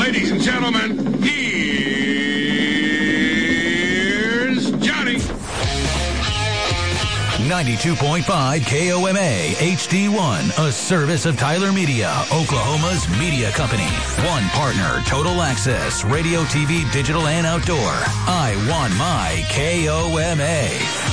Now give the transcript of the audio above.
Ladies and gentlemen, here's Johnny. 92.5 KOMA HD1, a service of Tyler Media, Oklahoma's media company. One partner, Total Access, radio, TV, digital, and outdoor. I want my KOMA.